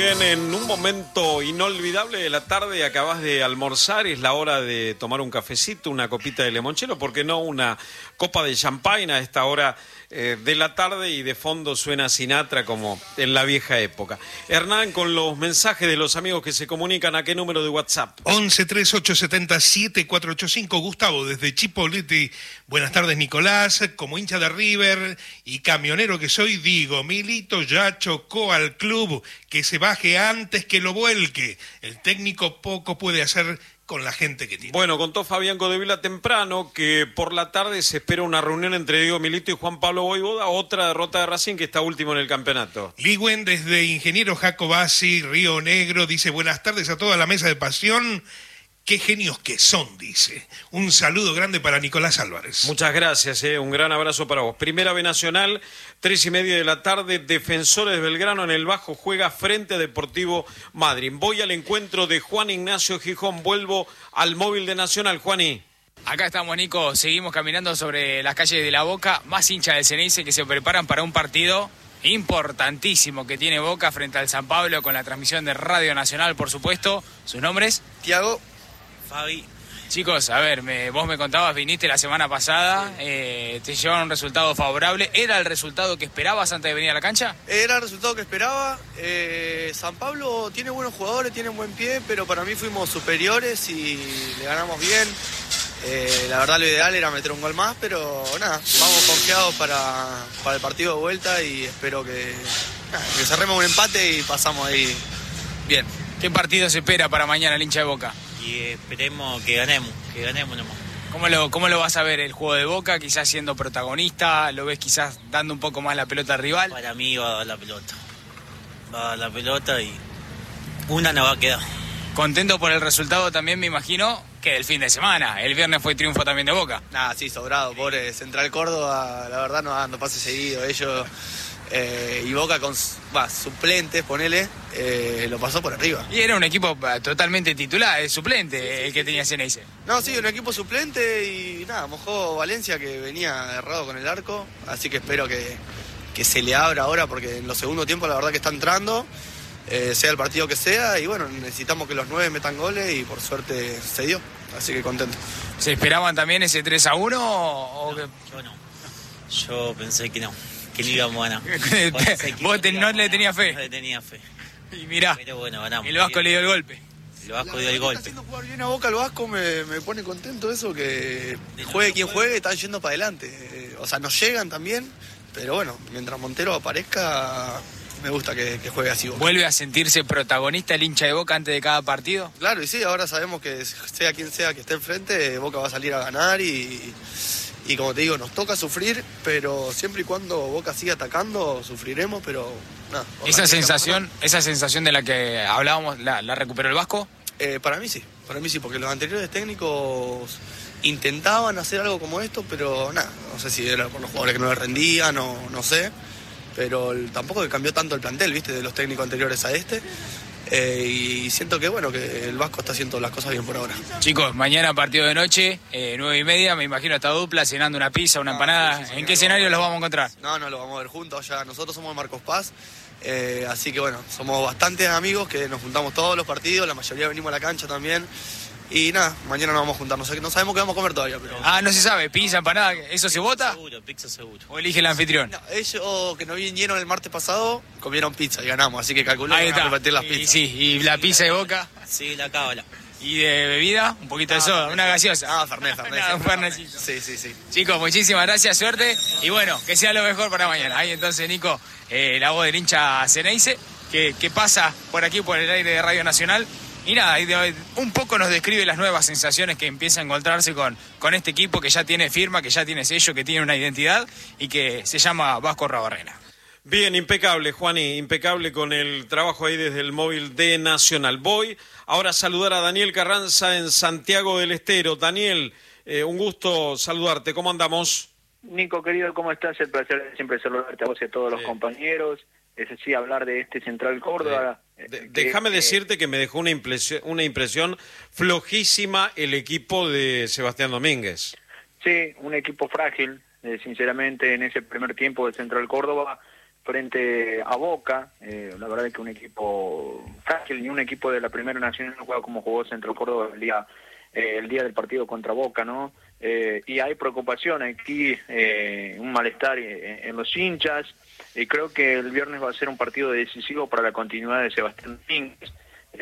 Bien, en un momento inolvidable de la tarde acabas de almorzar, es la hora de tomar un cafecito, una copita de limoncello, ¿por qué no una copa de champagne a esta hora de la tarde? Y de fondo suena Sinatra como en la vieja época. Hernán, con los mensajes de los amigos que se comunican, ¿a qué número de WhatsApp? 11 3870 7485. Gustavo, desde Chipoleti. Buenas tardes, Nicolás. Como hincha de River y camionero que soy, digo, Milito ya chocó al club, que se baje antes que lo vuelque. El técnico poco puede hacer con la gente que tiene. Bueno, contó Fabián Godevila temprano que por la tarde se espera una reunión entre Diego Milito y Juan Pablo Vojvoda, otra derrota de Racing que está último en el campeonato. Ligüen, desde Ingeniero Jacobasi, Río Negro, dice: buenas tardes a toda la mesa de pasión. Qué genios que son, dice. Un saludo grande para Nicolás Álvarez. Muchas gracias, un gran abrazo para vos. Primera B Nacional, 3:30 de la tarde, Defensores de Belgrano en el Bajo juega frente a Deportivo Madryn. Voy al encuentro de Juan Ignacio Gijón, vuelvo al móvil de Nacional. Juaní. Acá estamos, Nico, seguimos caminando sobre las calles de La Boca, más hinchas del Ceneice que se preparan para un partido importantísimo que tiene Boca frente al San Pablo, con la transmisión de Radio Nacional, por supuesto. ¿Sus nombres? Tiago. Fabi. Chicos, a ver, vos me contabas, viniste la semana pasada, te llevaron un resultado favorable. ¿Era el resultado que esperabas antes de venir a la cancha? Era el resultado que esperaba. San Pablo tiene buenos jugadores, tiene un buen pie, pero para mí fuimos superiores y le ganamos bien. La verdad lo ideal era meter un gol más, pero nada, vamos confiados para el partido de vuelta y espero que cerremos un empate y pasamos ahí bien. ¿Qué partido se espera para mañana el hincha de Boca? Y esperemos que ganemos nomás. ¿Cómo lo vas a ver el juego de Boca? Quizás siendo protagonista, ¿lo ves quizás dando un poco más la pelota al rival? Para mí va a dar la pelota. Va a dar la pelota y una no va a quedar. Contento por el resultado también, me imagino, que del fin de semana. El viernes fue triunfo también de Boca. Nada, sí, sobrado. Pobre Central Córdoba, la verdad no pase seguido. Ellos y Boca con suplentes, ponele, lo pasó por arriba. Y era un equipo totalmente titular, suplente, el que tenía Ceneice. No, sí, un equipo suplente y nada, mojó Valencia, que venía errado con el arco, así que espero que se le abra ahora, porque en los segundos tiempos la verdad que está entrando, sea el partido que sea, y bueno, necesitamos que los 9 metan goles y por suerte se dio, así que contento. ¿Se esperaban también ese 3-1 o no, yo no. Yo pensé que no íbamos a ganar. ¿Vos no le tenías fe? No le tenía fe. Y mirá, pero bueno, ganamos. El Vasco le dio el golpe. El Vasco dio el golpe. Está haciendo jugar bien a Boca el Vasco, me pone contento eso, que juegue quien juegue, están yendo para adelante. O sea, nos llegan también, pero bueno, mientras Montero aparezca, me gusta que juegue así Boca. ¿Vuelve a sentirse protagonista el hincha de Boca antes de cada partido? Claro, y sí, ahora sabemos que sea quien sea que esté enfrente, Boca va a salir a ganar y como te digo, nos toca sufrir, pero siempre y cuando Boca siga atacando, sufriremos, pero nada. Esa sensación de la que hablábamos, ¿la recuperó el Vasco? Para mí sí, porque los anteriores técnicos intentaban hacer algo como esto, pero nada, no sé si era por los jugadores que no les rendían, no sé, pero tampoco que cambió tanto el plantel, ¿viste? De los técnicos anteriores a este. Y siento que bueno, que el Vasco está haciendo las cosas bien por ahora. Chicos, mañana partido de noche, 9:30, me imagino esta dupla, cenando una pizza, una empanada. Sí, ¿En qué escenario los vamos a encontrar? No, lo vamos a ver juntos, ya nosotros somos Marcos Paz, así que bueno, somos bastantes amigos que nos juntamos todos los partidos, la mayoría venimos a la cancha también. Y nada, mañana nos vamos a juntar, no sabemos qué vamos a comer todavía, pero... No se sabe, pizza, empanada, ¿eso se vota? Pizza seguro. ¿O elige el anfitrión? No, ellos que nos vinieron el martes pasado, comieron pizza y ganamos, así que calculamos que van a repartir las pizzas. ¿Y la pizza de Boca? Sí, la cábala. ¿Y de bebida? Un poquito de soda, una gaseosa. Fernet. Un fernecito. Sí. Chicos, muchísimas gracias, suerte, y bueno, que sea lo mejor para mañana. Ahí entonces, Nico, la voz del hincha Ceneice, que pasa por aquí, por el aire de Radio Nacional. Y nada, un poco nos describe las nuevas sensaciones que empieza a encontrarse con este equipo que ya tiene firma, que ya tiene sello, que tiene una identidad y que se llama Vasco Arrabarrena. Bien, impecable, Juani, impecable con el trabajo ahí desde el móvil de Nacional. Voy ahora a saludar a Daniel Carranza en Santiago del Estero. Daniel, un gusto saludarte, ¿cómo andamos? Nico, querido, ¿cómo estás? El placer de siempre saludarte a vos y a todos los compañeros. Es así, hablar de este Central Córdoba. Déjame decirte que me dejó una impresión flojísima el equipo de Sebastián Domínguez. Sí, un equipo frágil, sinceramente, en ese primer tiempo de Central Córdoba. frente a Boca. La verdad es que un equipo frágil, ni un equipo de la Primera Nacional no juega como jugó Central Córdoba el día del partido contra Boca, ¿no? Y hay preocupación aquí, un malestar en los hinchas, y creo que el viernes va a ser un partido decisivo para la continuidad de Sebastián Domínguez.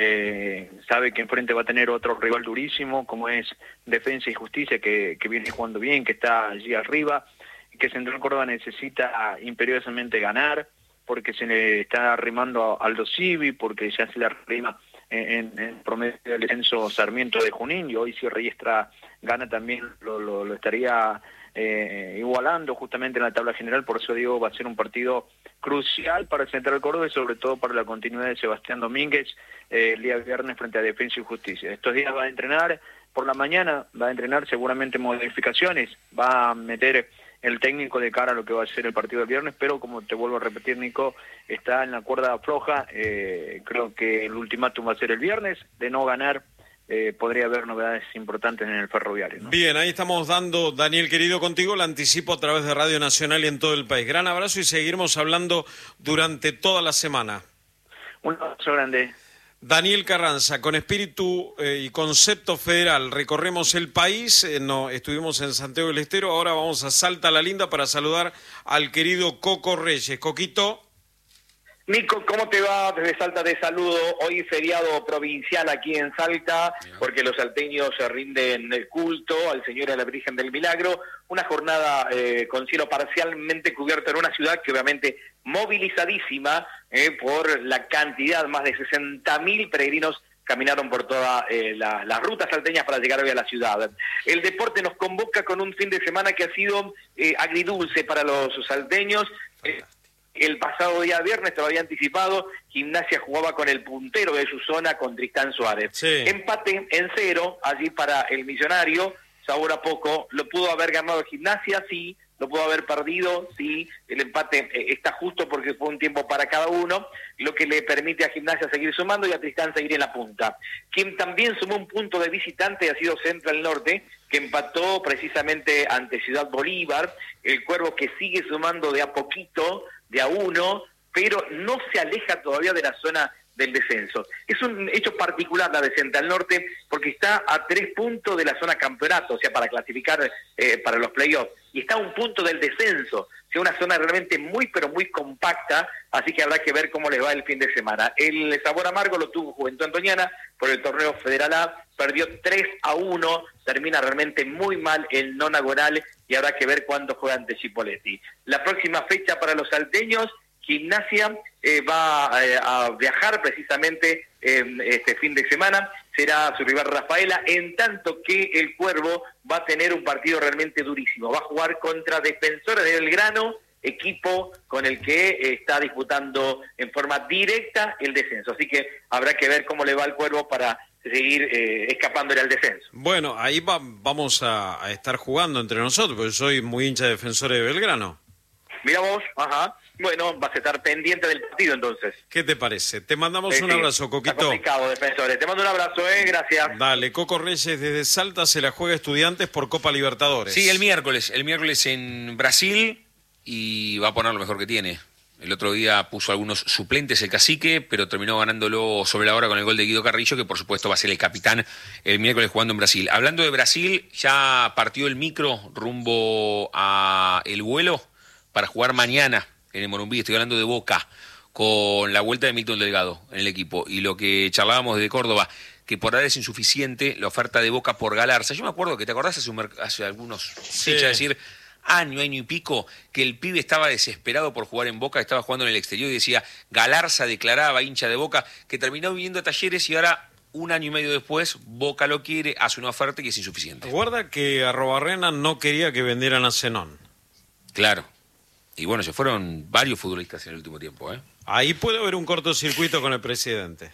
Sabe que enfrente va a tener otro rival durísimo, como es Defensa y Justicia, que viene jugando bien, que está allí arriba, y que Central Córdoba necesita imperiosamente ganar, porque se le está arrimando a Aldo Civi, porque ya se le arrima en promedio del descenso Sarmiento de Junín, y hoy si Riestra gana también lo estaría igualando justamente en la tabla general. Por eso digo, va a ser un partido crucial para el Central Córdoba y sobre todo para la continuidad de Sebastián Domínguez el día viernes frente a Defensa y Justicia. Estos días va a entrenar, por la mañana va a entrenar seguramente modificaciones, va a meter el técnico de cara a lo que va a ser el partido del viernes, pero como te vuelvo a repetir, Nico, está en la cuerda floja. Creo que el ultimátum va a ser el viernes. De no ganar, podría haber novedades importantes en el Ferroviario, ¿no? Bien, ahí estamos dando, Daniel querido, contigo el anticipo a través de Radio Nacional y en todo el país. Gran abrazo y seguiremos hablando durante toda la semana. Un abrazo grande. Daniel Carranza, con espíritu y concepto federal, recorremos el país, estuvimos en Santiago del Estero, ahora vamos a Salta la Linda para saludar al querido Coco Reyes. Coquito. Nico, ¿cómo te va? Desde Salta te saludo. Hoy feriado provincial aquí en Salta, porque los salteños se rinden el culto al Señor y a la Virgen del Milagro. Una jornada con cielo parcialmente cubierto en una ciudad que obviamente movilizadísima por la cantidad, más de 60.000 peregrinos caminaron por todas las rutas salteñas para llegar hoy a la ciudad. El deporte nos convoca con un fin de semana que ha sido agridulce para los salteños. El pasado día viernes, te lo había anticipado, Gimnasia jugaba con el puntero de su zona, con Tristán Suárez. Sí. Empate en 0, allí para el Millonario, sabor a poco. ¿Lo pudo haber ganado Gimnasia? Sí. ¿Lo pudo haber perdido? Sí. El empate está justo porque fue un tiempo para cada uno, lo que le permite a Gimnasia seguir sumando y a Tristán seguir en la punta. Quien también sumó un punto de visitante ha sido Central Norte, que empató precisamente ante Ciudad Bolívar. El Cuervo que sigue sumando de a poquito, de a uno, pero no se aleja todavía de la zona del descenso. Es un hecho particular la de Central Norte, porque está a 3 puntos de la zona campeonato, o sea, para clasificar para los playoffs, y está a 1 punto del descenso, o sea, una zona realmente muy, pero muy compacta, así que habrá que ver cómo les va el fin de semana. El sabor amargo lo tuvo Juventud Antoniana por el torneo Federal A, perdió 3-1, termina realmente muy mal el Nonagonal, y habrá que ver cuándo juega ante Chipoleti. La próxima fecha para los salteños, Gimnasia va a viajar precisamente este fin de semana, será su rival Rafaela, en tanto que el Cuervo va a tener un partido realmente durísimo, va a jugar contra Defensores de Belgrano, equipo con el que está disputando en forma directa el descenso, así que habrá que ver cómo le va al Cuervo para seguir escapándole al descenso. Bueno, ahí vamos a estar jugando entre nosotros, porque soy muy hincha de Defensores de Belgrano. Mira vos, ajá. Bueno, vas a estar pendiente del partido entonces. ¿Qué te parece? Te mandamos un abrazo, Coquito. Está complicado, Defensores. Te mando un abrazo, gracias. Dale, Coco Reyes desde Salta se la juega Estudiantes por Copa Libertadores. Sí, el miércoles en Brasil, y va a poner lo mejor que tiene. El otro día puso algunos suplentes el Cacique, pero terminó ganándolo sobre la hora con el gol de Guido Carrillo, que por supuesto va a ser el capitán el miércoles jugando en Brasil. Hablando de Brasil, ya partió el micro rumbo a el vuelo para jugar mañana en el Morumbí. Estoy hablando de Boca, con la vuelta de Milton Delgado en el equipo. Y lo que charlábamos de Córdoba, que por ahora es insuficiente la oferta de Boca por Galarza. Yo me acuerdo que, ¿te acordás hace algunos fechas decir, año y pico, que el pibe estaba desesperado por jugar en Boca, estaba jugando en el exterior y decía, Galarza declaraba hincha de Boca, que terminó viniendo a Talleres y ahora, 1 año y medio después, Boca lo quiere, hace una oferta que es insuficiente. Guarda que Arrobarrena no quería que vendieran a Zenón. Claro. Y bueno, se fueron varios futbolistas en el último tiempo, ¿eh? Ahí puede haber un cortocircuito con el presidente.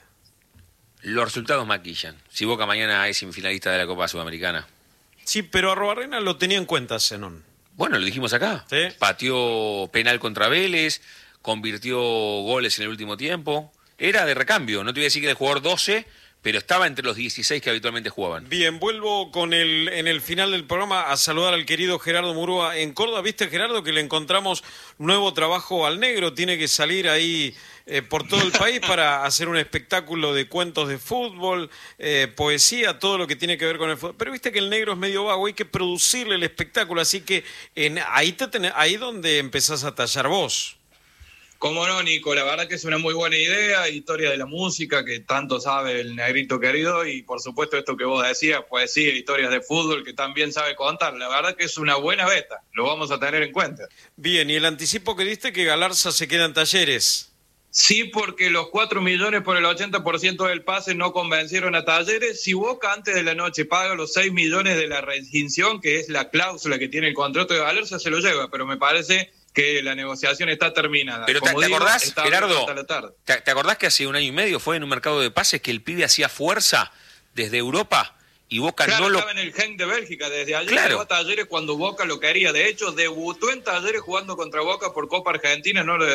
Los resultados maquillan. Si Boca mañana es semifinalista de la Copa Sudamericana. Sí, pero Arrobarrena lo tenía en cuenta, Zenón. Bueno, lo dijimos acá. ¿Sí? Pateó penal contra Vélez, convirtió goles en el último tiempo. Era de recambio, no te voy a decir que era el jugador 12, pero estaba entre los 16 que habitualmente jugaban. Bien, vuelvo en el final del programa a saludar al querido Gerardo Murúa en Córdoba. ¿Viste, Gerardo, que le encontramos nuevo trabajo al negro? Tiene que salir ahí por todo el país para hacer un espectáculo de cuentos de fútbol, poesía, todo lo que tiene que ver con el fútbol. Pero viste que el negro es medio vago, hay que producirle el espectáculo, así que ahí donde empezás a tallar vos. Cómo no, Nico, la verdad que es una muy buena idea, historia de la música que tanto sabe el negrito querido, y por supuesto esto que vos decías, poesía, historias de fútbol que también sabe contar. La verdad que es una buena beta, lo vamos a tener en cuenta. Bien, y el anticipo que diste que Galarza se queda en Talleres. Sí, porque los 4 millones por el 80% del pase no convencieron a Talleres. Si Boca antes de la noche paga los 6 millones de la rescisión, que es la cláusula que tiene el contrato de Galarza, se lo lleva, pero me parece que la negociación está terminada. Pero ¿te acordás, Gerardo? ¿Te acordás que hace un año y medio fue en un mercado de pases que el pibe hacía fuerza desde Europa y Boca no lo... Estaba en el Genk de Bélgica, desde ayer Claro. llegó a Talleres cuando Boca lo quería. De hecho, debutó en Talleres jugando contra Boca por Copa Argentina, no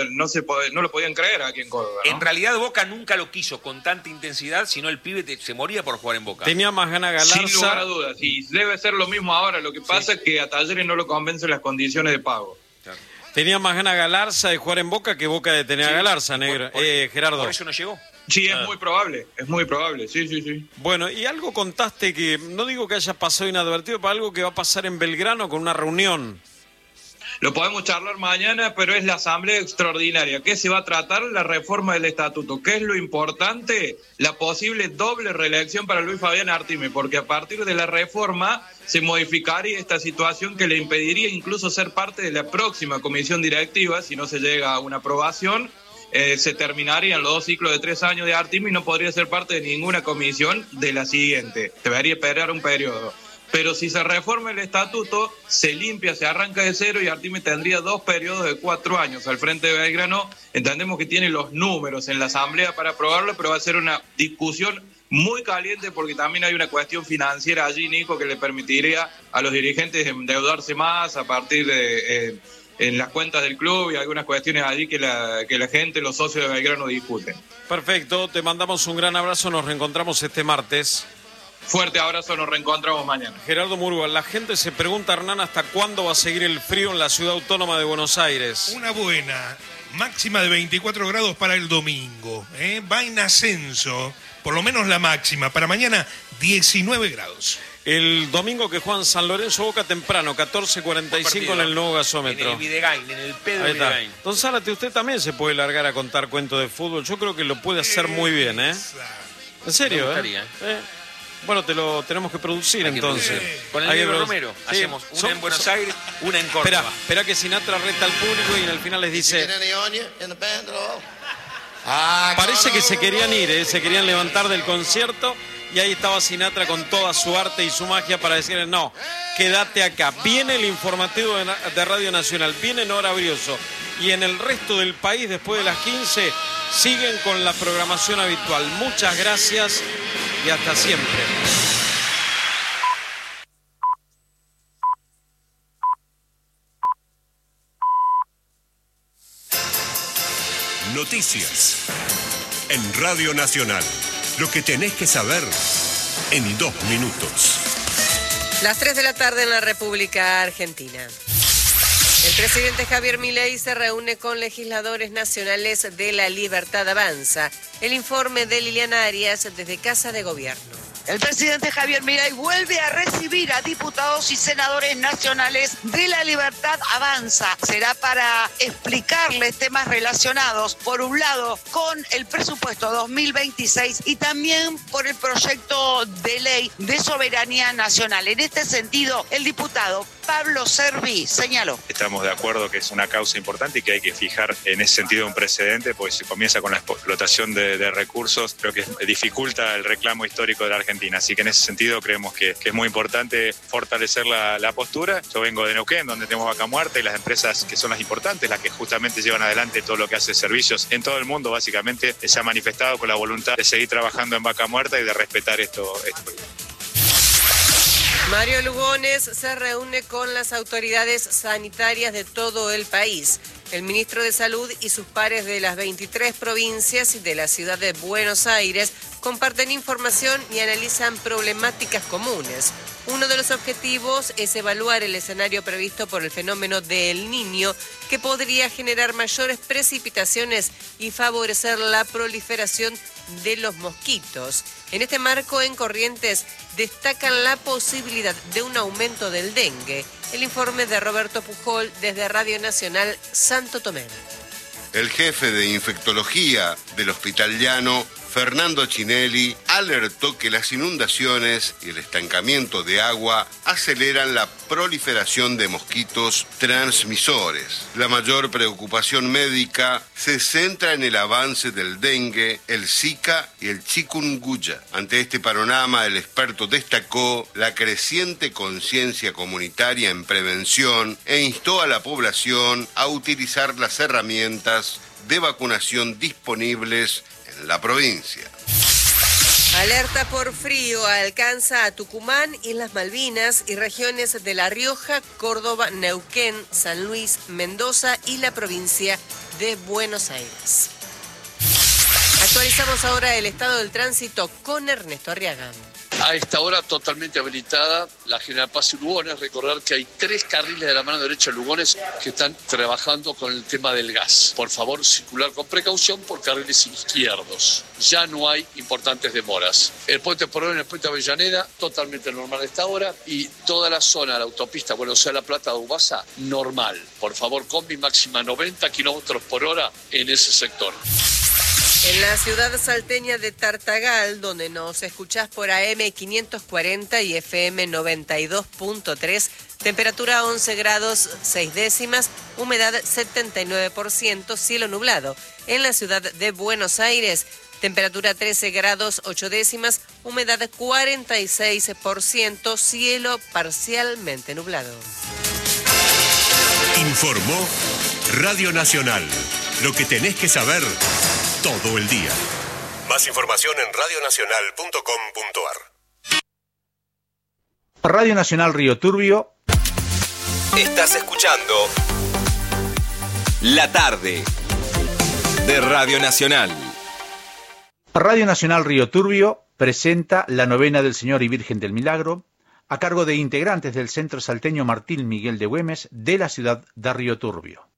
lo podían creer aquí en Córdoba, ¿no? En realidad Boca nunca lo quiso con tanta intensidad, sino el pibe se moría por jugar en Boca. Tenía más ganas Galarza. Sin lugar a dudas, y debe ser lo mismo ahora. Lo que pasa es que a Talleres no lo convencen las condiciones de pago. Tenía más ganas Galarza de jugar en Boca que Boca de tener a Galarza, negro. Gerardo. Por eso no llegó. Sí, es muy probable, sí. Bueno, y algo contaste que, no digo que haya pasado inadvertido, pero algo que va a pasar en Belgrano con una reunión. Lo podemos charlar mañana, pero es la asamblea extraordinaria. ¿Qué se va a tratar? La reforma del estatuto. ¿Qué es lo importante? La posible doble reelección para Luis Fabián Artime, porque a partir de la reforma se modificaría esta situación que le impediría incluso ser parte de la próxima comisión directiva si no se llega a una aprobación. Se terminarían los 2 ciclos de 3 años de Artime y no podría ser parte de ninguna comisión de la siguiente. Debería esperar un periodo. Pero si se reforma el estatuto, se limpia, se arranca de cero y Artime tendría 2 periodos de 4 años al frente de Belgrano. Entendemos que tiene los números en la asamblea para aprobarlo, pero va a ser una discusión muy caliente porque también hay una cuestión financiera allí, Nico, que le permitiría a los dirigentes endeudarse más a partir de en las cuentas del club y algunas cuestiones allí que la gente, los socios de Belgrano discuten. Perfecto, te mandamos un gran abrazo, nos reencontramos este martes. Fuerte abrazo, nos reencontramos mañana. Gerardo Murúa, la gente se pregunta, Hernán, ¿hasta cuándo va a seguir el frío en la ciudad autónoma de Buenos Aires? Una buena máxima de 24 grados para el domingo, va en ascenso, por lo menos la máxima, para mañana 19 grados. El domingo que juegan San Lorenzo Boca temprano, 14:45 en el nuevo gasómetro. En el Videgain, en el Pedro Ahí está. Videgain. Don Zárate, usted también se puede largar a contar cuentos de fútbol. Yo creo que lo puede hacer muy bien, ¿eh? En serio, Me gustaría, Bueno, te lo tenemos que producir entonces. Con el Hay que negro producir. Romero Sí. hacemos una en Buenos Aires, una en Córdoba. Espera que Sinatra reta al público y al final les dice... Parece que se querían ir, se querían levantar del concierto y ahí estaba Sinatra con toda su arte y su magia para decirle no, quédate acá. Viene el informativo de Radio Nacional, viene Nora Brioso y en el resto del país después de las 15 siguen con la programación habitual. Muchas gracias y hasta siempre. Noticias en Radio Nacional. Lo que tenés que saber en 2 minutos. Las 3 de la tarde en la República Argentina. El presidente Javier Milei se reúne con legisladores nacionales de La Libertad Avanza. El informe de Liliana Arias desde Casa de Gobierno. El presidente Javier Milei vuelve a recibir a diputados y senadores nacionales de La Libertad Avanza. Será para explicarles temas relacionados, por un lado, con el presupuesto 2026 y también por el proyecto de ley de soberanía nacional. En este sentido, el diputado Pablo Servi señaló. Estamos de acuerdo que es una causa importante y que hay que fijar en ese sentido un precedente, porque se comienza con la explotación de recursos, creo que dificulta el reclamo histórico de la Argentina. Así que en ese sentido creemos que es muy importante fortalecer la postura. Yo vengo de Neuquén, donde tenemos Vaca Muerta y las empresas que son las importantes, las que justamente llevan adelante todo lo que hace servicios en todo el mundo, básicamente se ha manifestado con la voluntad de seguir trabajando en Vaca Muerta y de respetar esto. Mario Lugones se reúne con las autoridades sanitarias de todo el país. El ministro de Salud y sus pares de las 23 provincias y de la ciudad de Buenos Aires comparten información y analizan problemáticas comunes. Uno de los objetivos es evaluar el escenario previsto por el fenómeno de El Niño, que podría generar mayores precipitaciones y favorecer la proliferación de los mosquitos. En este marco, en Corrientes, destacan la posibilidad de un aumento del dengue. El informe de Roberto Pujol desde Radio Nacional Santo Tomé. El jefe de infectología del Hospital Llano, Fernando Chinelli, alertó que las inundaciones y el estancamiento de agua aceleran la proliferación de mosquitos transmisores. La mayor preocupación médica se centra en el avance del dengue, el Zika y el chikungunya. Ante este panorama, el experto destacó la creciente conciencia comunitaria en prevención e instó a la población a utilizar las herramientas de vacunación disponibles en la provincia. Alerta por frío alcanza a Tucumán, Islas Malvinas y regiones de La Rioja, Córdoba, Neuquén, San Luis, Mendoza y la provincia de Buenos Aires. Actualizamos ahora el estado del tránsito con Ernesto Arriaga. A esta hora totalmente habilitada la General Paz y Lugones. Recordar que hay 3 carriles de la mano derecha de Lugones que están trabajando con el tema del gas. Por favor, circular con precaución por carriles izquierdos. Ya no hay importantes demoras. El puente Porón y el puente Avellaneda, totalmente normal a esta hora. Y toda la zona de la autopista Buenos Aires-La Plata de Ubasa, normal. Por favor, combi máxima 90 kilómetros por hora en ese sector. En la ciudad salteña de Tartagal, donde nos escuchás por AM 540 y FM 92.3, temperatura 11 grados 6 décimas, humedad 79%, cielo nublado. En la ciudad de Buenos Aires, temperatura 13 grados 8 décimas, humedad 46%, cielo parcialmente nublado. Informó Radio Nacional. Lo que tenés que saber todo el día. Más información en radionacional.com.ar. Radio Nacional Río Turbio. Estás escuchando La Tarde de Radio Nacional. Radio Nacional Río Turbio presenta la novena del Señor y Virgen del Milagro, a cargo de integrantes del Centro Salteño Martín Miguel de Güemes de la ciudad de Río Turbio.